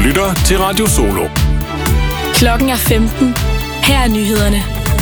lytter til Radio Solo. Klokken er 15. Her er nyhederne.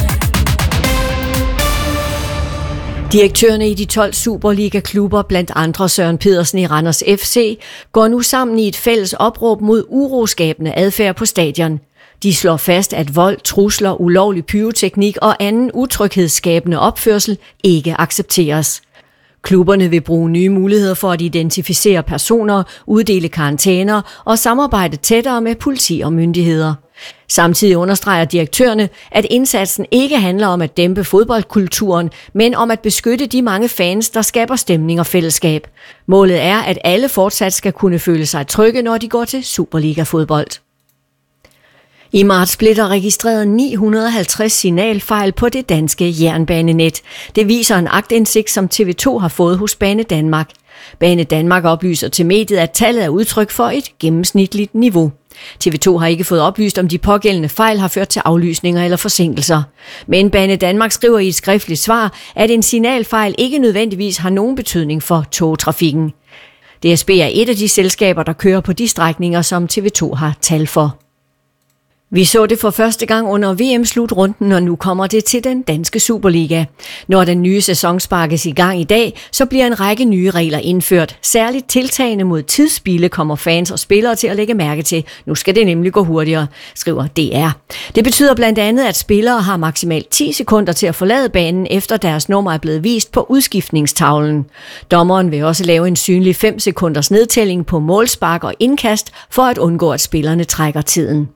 Direktørerne i de 12 Superliga-klubber, blandt andre Søren Pedersen i Randers FC, går nu sammen i et fælles opråb mod uroskabende adfærd på stadion. De slår fast, at vold, trusler, ulovlig pyroteknik og anden utryghedsskabende opførsel ikke accepteres. Klubberne vil bruge nye muligheder for at identificere personer, uddele karantæner og samarbejde tættere med politi og myndigheder. Samtidig understreger direktørerne, at indsatsen ikke handler om at dæmpe fodboldkulturen, men om at beskytte de mange fans, der skaber stemning og fællesskab. Målet er, at alle fortsat skal kunne føle sig trygge, når de går til Superliga-fodbold. I marts blev der registreret 950 signalfejl på det danske jernbanenet. Det viser en aktindsigt, som TV2 har fået hos Banedanmark. Banedanmark oplyser til mediet, at tallet er udtryk for et gennemsnitligt niveau. TV2 har ikke fået oplyst, om de pågældende fejl har ført til aflysninger eller forsinkelser. Men Banedanmark skriver i et skriftligt svar, at en signalfejl ikke nødvendigvis har nogen betydning for togtrafikken. DSB er et af de selskaber, der kører på de strækninger, som TV2 har tal for. Vi så det for første gang under VM-slutrunden, og nu kommer det til den danske Superliga. Når den nye sæson sparkes i gang i dag, så bliver en række nye regler indført. Særligt tiltagende mod tidsspilde kommer fans og spillere til at lægge mærke til. Nu skal det nemlig gå hurtigere, skriver DR. Det betyder blandt andet, at spillere har maksimalt 10 sekunder til at forlade banen, efter deres nummer er blevet vist på udskiftningstavlen. Dommeren vil også lave en synlig 5 sekunders nedtælling på målspark og indkast, for at undgå, at spillerne trækker tiden.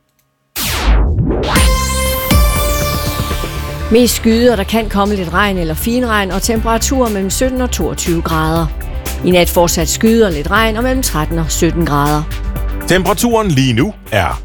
Mest skyde, og der kan komme lidt regn eller finregn og temperaturer mellem 17 og 22 grader. I nat fortsat skyde og lidt regn og mellem 13 og 17 grader. Temperaturen lige nu er